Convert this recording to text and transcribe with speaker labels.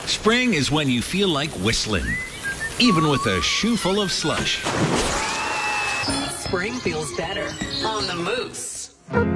Speaker 1: Spring is when you feel like whistling, even with a shoe full of slush.
Speaker 2: Spring feels better on the Moose.